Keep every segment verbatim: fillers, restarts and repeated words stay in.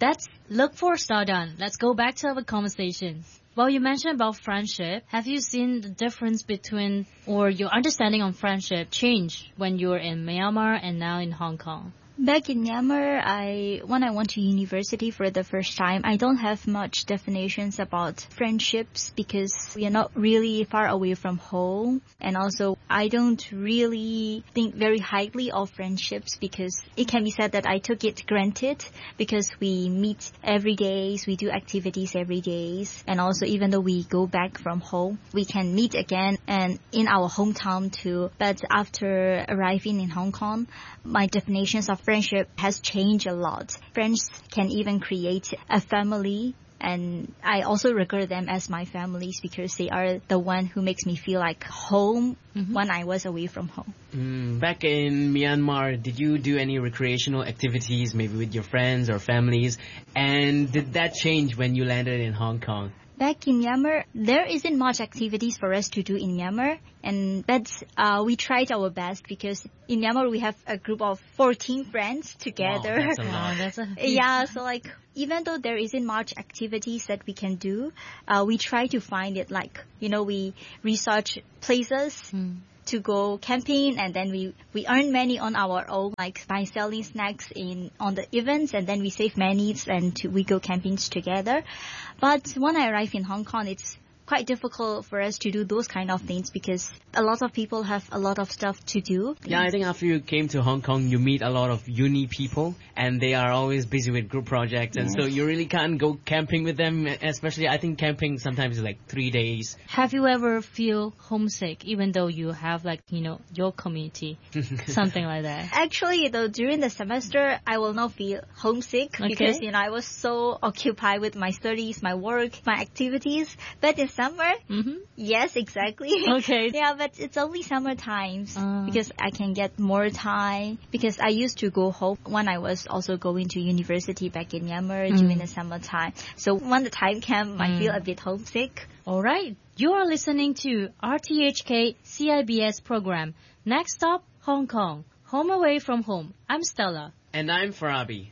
That's look for star done. Let's go back to our conversation. Well, you mentioned about friendship. Have you seen the difference between or your understanding on friendship change when you were in Myanmar and now in Hong Kong? Back in Myanmar, I when I went to university for the first time, I don't have much definitions about friendships because we are not really far away from home. And also, I don't really think very highly of friendships because it can be said that I took it granted because we meet every day, we do activities every day. And also, even though we go back from home, we can meet again and in our hometown too. But after arriving in Hong Kong, my definitions of friendship has changed a lot. Friends can even create a family, and I also regard them as my families because they are the one who makes me feel like home mm-hmm. when I was away from home. Mm, back in Myanmar, did you do any recreational activities, maybe with your friends or families? And did that change when you landed in Hong Kong? Back in Myanmar, there isn't much activities for us to do in Myanmar, and that's uh, we tried our best because in Myanmar we have a group of fourteen friends together. Wow, that's a lot. That's a yeah, so like even though there isn't much activities that we can do, uh, we try to find it. Like you know, we research places. Mm. to go camping, and then we, we earn money on our own, like by selling snacks in on the events, and then we save money and to, we go campings together. But when I arrived in Hong Kong, it's quite difficult for us to do those kind of things because a lot of people have a lot of stuff to do. Yeah, I think after you came to Hong Kong, you meet a lot of uni people, and they are always busy with group projects, and yes. so you really can't go camping with them, especially I think camping sometimes is like three days. Have you ever feel homesick even though you have like, you know, your community, something like that? Actually, though, during the semester, I will not feel homesick okay. because, you know, I was so occupied with my studies, my work, my activities. But in summer, mm-hmm. yes, exactly. Okay. Yeah, but it's only summer times uh. because I can get more time because I used to go home when I was also going to university back in Myanmar mm. during the summertime. So when the time came, mm. I feel a bit homesick. All right. You are listening to R T H K C I B S program. Next stop, Hong Kong. Home away from home. I'm Stella. And I'm Farabi.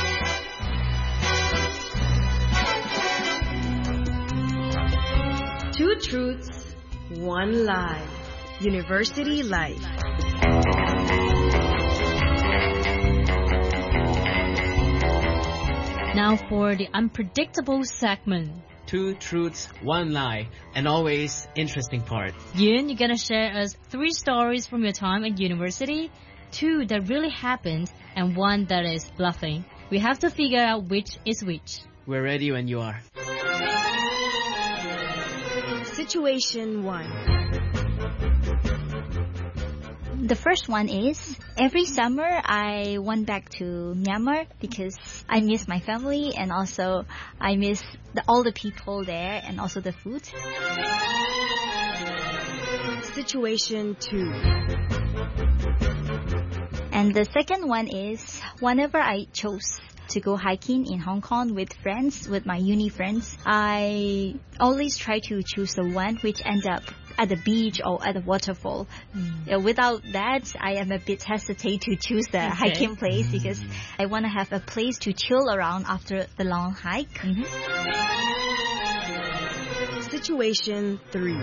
Two truths, one lie. University life. Now for the unpredictable segment. Two truths, one lie, and always interesting part. Yun, you're gonna share us three stories from your time at university, two that really happened, and one that is bluffing. We have to figure out which is which. We're ready when you are. Situation one. The first one is, every summer I went back to Myanmar because I miss my family and also I miss the, all the people there and also the food. Situation two. And the second one is, whenever I chose to go hiking in Hong Kong with friends, with my uni friends, I always try to choose the one which end up at the beach or at the waterfall. Mm. Uh, without that, I am a bit hesitate to choose the okay. hiking place mm. because I want to have a place to chill around after the long hike. Mm-hmm. Situation three.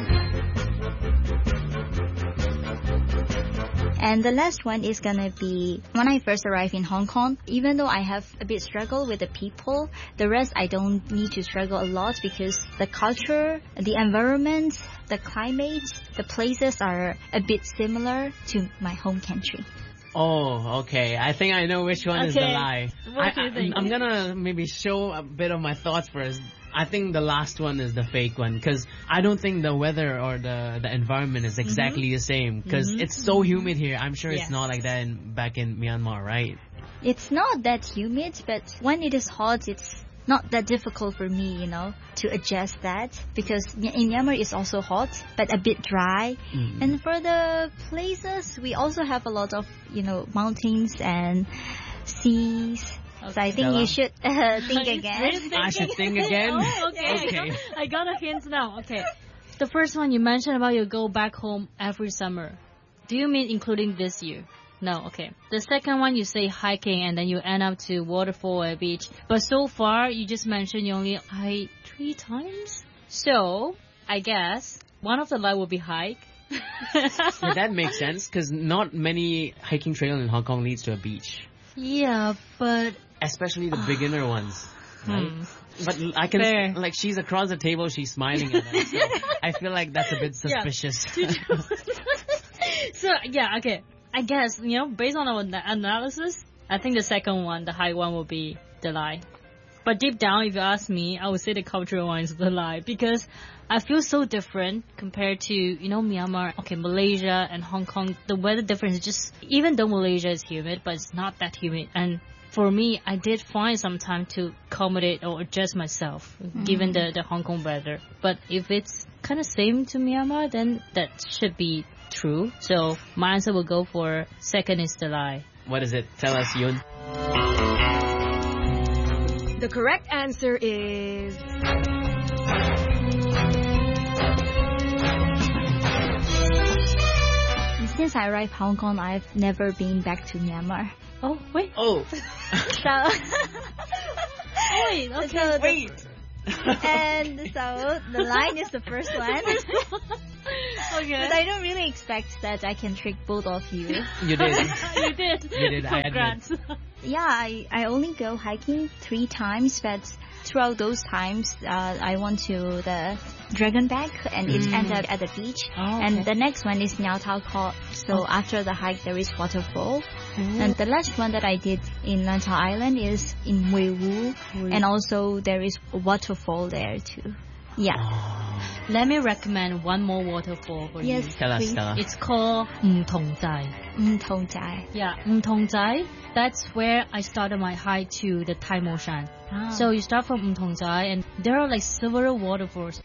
And the last one is gonna be, when I first arrived in Hong Kong, even though I have a bit struggle with the people, the rest I don't need to struggle a lot because the culture, the environment, the climate, the places are a bit similar to my home country. Oh, okay. I think I know which one okay. is the lie. What I, do you think? I, I'm gonna maybe show a bit of my thoughts first. I think the last one is the fake one because I don't think the weather or the, the environment is exactly mm-hmm. the same because mm-hmm. it's so humid here. I'm sure yes. it's not like that in, back in Myanmar, right? It's not that humid, but when it is hot, it's not that difficult for me, you know, to adjust that because in Myanmar it's also hot, but a bit dry. Mm-hmm. And for the places, we also have a lot of, you know, mountains and seas. Okay. So I think Stella. you should uh, think again. I should think again? Oh, okay. okay. I, got, I got a hint now. Okay. The first one you mentioned about you go back home every summer. Do you mean including this year? No, okay. The second one, you say hiking and then you end up to waterfall or beach. But so far, you just mentioned you only hike three times. So, I guess one of the lie will be hike. Yeah, that makes sense because not many hiking trails in Hong Kong leads to a beach. Yeah, but... Especially the beginner ones. Right? Hmm. But I can, Fair. like, she's across the table, she's smiling at us. So I feel like that's a bit suspicious. So, yeah, okay. I guess, you know, based on our na- analysis, I think the second one, the high one, will be the lie. But deep down, if you ask me, I would say the cultural one is the lie. Because I feel so different compared to, you know, Myanmar, okay, Malaysia and Hong Kong. The weather difference is just, even though Malaysia is humid, but it's not that humid. And for me, I did find some time to accommodate or adjust myself, mm-hmm. given the, the Hong Kong weather. But if it's kind of same to Myanmar, then that should be true. So my answer will go for second is the lie. What is it? Tell us, Yun. The correct answer is... Since I arrived Hong Kong, I've never been back to Myanmar. Oh, wait. Oh. So... wait, okay, so the, wait. And so the line is the first one. Okay. But I don't really expect that I can trick both of you. You did. You did. You did, I admit. Congrats. Yeah, I, I only go hiking three times, but throughout those times, uh, I went to the Dragon Back, and it Mm. ended at the beach. Oh, okay. And the next one is Niao Tao Court. So Oh. after the hike, there is waterfall. Ooh. And the last one that I did in Lantau Island is in Wei Wu, Wei- and also there is a waterfall there too. Yeah. Oh. Let me recommend one more waterfall for Yes. you. Tell us, please. tell us. It's called Ng Tong Zai. Mm, Tong Jai. Yeah, Ng Tong Zai. That's where I started my hike to the Tai Mo Shan. Ah. So you start from Ng Tong Zai, and there are like several waterfalls.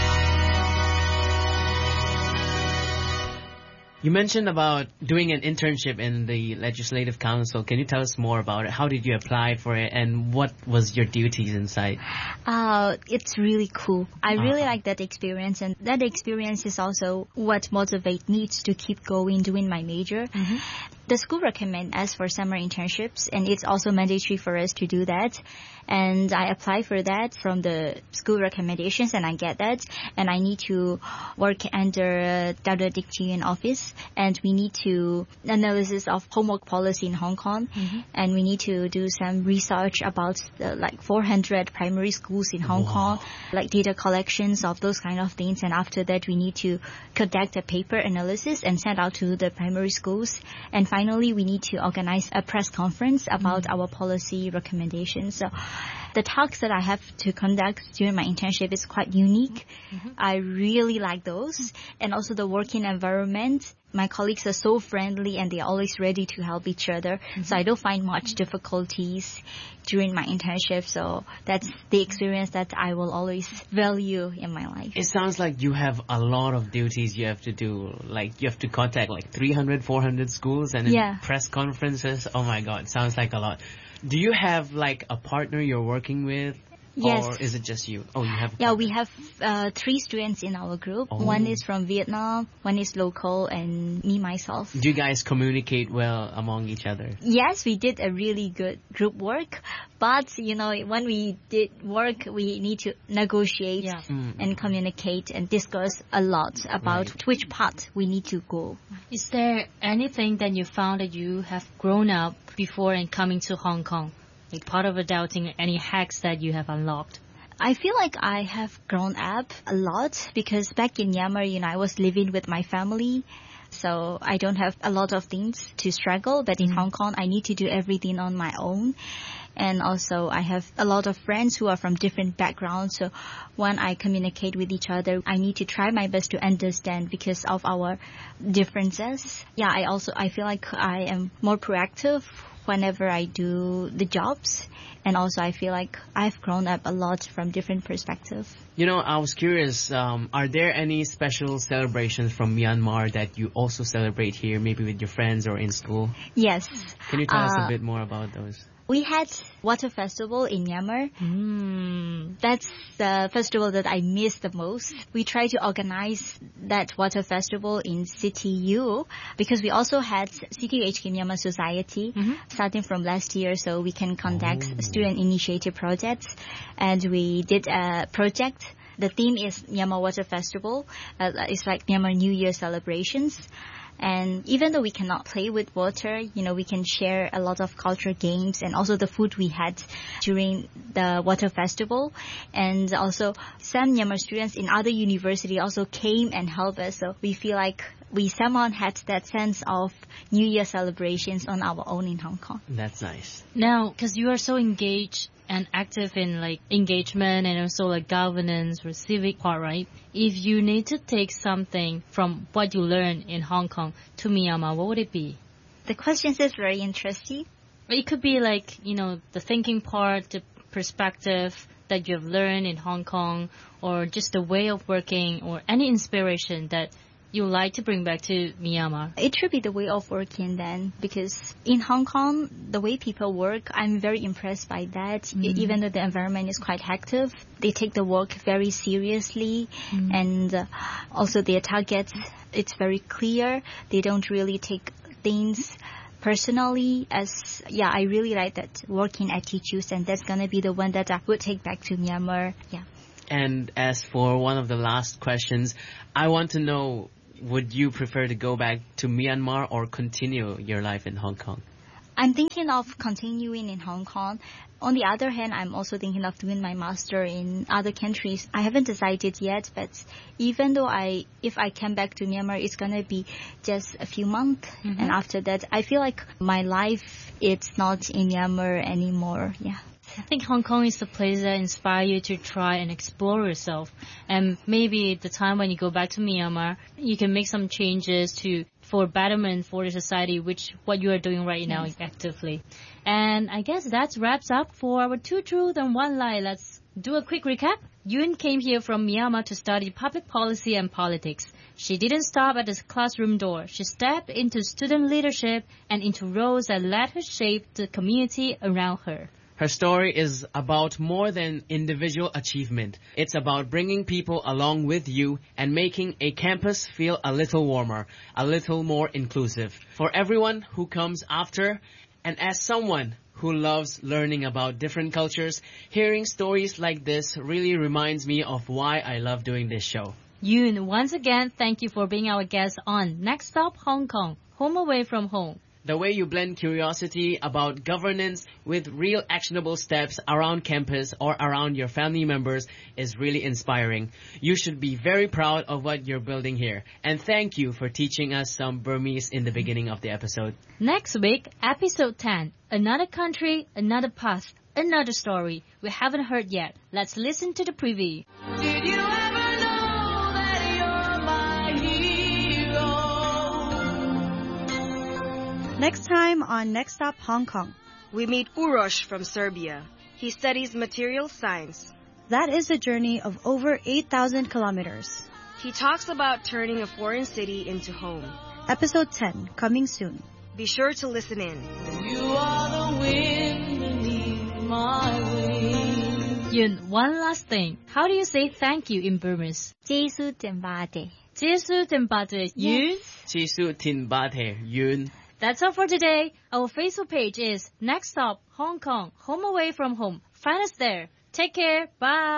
You mentioned about doing an internship in the Legislative Council. Can you tell us more about it? How did you apply for it, and what was your duties inside? Uh, it's really cool. I really Uh-huh. like that experience, and that experience is also what motivates me to keep going doing my major. Mm-hmm. The school recommend us for summer internships, and it's also mandatory for us to do that. And I apply for that from the school recommendations, and I get that. And I need to work under Doctor Dick Chien office, and we need to analysis of homework policy in Hong Kong, Mhm. and we need to do some research about the, like four hundred primary schools in Hong Wow. Kong, like data collections of those kind of things. And after that, we need to conduct a paper analysis and send out to the primary schools. And finally, we need to organize a press conference about our policy recommendations. So the talks that I have to conduct during my internship is quite unique. I really like those. And also the working environment. My colleagues are so friendly and they're always ready to help each other. So I don't find much difficulties during my internship. So that's the experience that I will always value in my life. It sounds like you have a lot of duties you have to do. Like, you have to contact like three hundred, four hundred schools and then Yeah. press conferences. Oh my God, sounds like a lot. Do you have like a partner you're working with? Yes. Or is it just you? Oh, you have a Yeah, partner. we have uh, three students in our group. Oh. One is from Vietnam, one is local, and me, myself. Do you guys communicate well among each other? Yes, we did a really good group work, but you know, when we did work, we need to negotiate Yeah. Mm. and communicate and discuss a lot about Right. which part we need to go. Is there anything that you found that you have grown up before and coming to Hong Kong? Like part of adulting, any hacks that you have unlocked? I feel like I have grown up a lot because back in Myanmar, you know, I was living with my family. So I don't have a lot of things to struggle, but in Mm. Hong Kong, I need to do everything on my own. And also I have a lot of friends who are from different backgrounds. So when I communicate with each other, I need to try my best to understand because of our differences. Yeah, I also, I feel like I am more proactive whenever I do the jobs. And also I feel like I've grown up a lot from different perspectives. You know, I was curious, um, are there any special celebrations from Myanmar that you also celebrate here, maybe with your friends or in school? Yes. Can you tell us Uh, a bit more about those? We had Water Festival in Myanmar. Mm. That's the festival that I miss the most. We try to organize that Water Festival in C T U because we also had C T U H K Myanmar Society mm-hmm. starting from last year, so we can conduct oh. student initiative projects. And we did a project. The theme is Myanmar Water Festival. Uh, it's like Myanmar New Year celebrations. And even though we cannot play with water, you know, we can share a lot of cultural games and also the food we had during the water festival. And also some Myanmar students in other universities also came and helped us. So we feel like we somehow had that sense of New Year celebrations on our own in Hong Kong. That's nice. Now, because you are so engaged and active in like engagement and also like governance or civic part, right? If you need to take something from what you learned in Hong Kong to Myanmar, what would it be? The question is very interesting. It could be like, you know, the thinking part, the perspective that you've learned in Hong Kong, or just the way of working, or any inspiration that you like to bring back to Myanmar? It should be the way of working then, because in Hong Kong, the way people work, I'm very impressed by that. Mm. Even though the environment is quite hectic, they take the work very seriously, mm. and uh, also their targets, it's very clear. They don't really take things personally. As yeah, I really like that working attitudes, and that's gonna be the one that I would take back to Myanmar. Yeah. And as for one of the last questions, I want to know, would you prefer to go back to Myanmar or continue your life in Hong Kong? I'm thinking of continuing in Hong Kong. On the other hand, I'm also thinking of doing my master in other countries. I haven't decided yet, but even though I, if I come back to Myanmar, it's going to be just a few months. Mm-hmm. And after that, I feel like my life, it's not in Myanmar anymore. Yeah. I think Hong Kong is the place that inspires you to try and explore yourself. And maybe the time when you go back to Myanmar, you can make some changes to for betterment for the society, which what you are doing right now yes. actively. And I guess that wraps up for our two truths and one lie. Let's do a quick recap. Yoon came here from Myanmar to study public policy and politics. She didn't stop at the classroom door. She stepped into student leadership and into roles that let her shape the community around her. Her story is about more than individual achievement. It's about bringing people along with you and making a campus feel a little warmer, a little more inclusive for everyone who comes after. And as someone who loves learning about different cultures, hearing stories like this really reminds me of why I love doing this show. Yoon, once again, thank you for being our guest on Next Stop Hong Kong, Home Away from Home. The way you blend curiosity about governance with real actionable steps around campus or around your family members is really inspiring. You should be very proud of what you're building here. And thank you for teaching us some Burmese in the beginning of the episode. Next week, episode ten. Another country, another path, another story we haven't heard yet. Let's listen to the preview. Did you ever know that you're my hero? Next time on Next Stop Hong Kong, we meet Uroš from Serbia. He studies material science. That is a journey of over eight thousand kilometers. He talks about turning a foreign city into home. Episode ten, coming soon. Be sure to listen in. You are the wind beneath my wings. Yoon, one last thing. How do you say thank you in Burmese? Jesu Timbate. Jesu Timbate. Yoon? Jesu Timbate. Yoon. That's all for today. Our Facebook page is Next Stop Hong Kong, Home Away from Home. Find us there. Take care. Bye.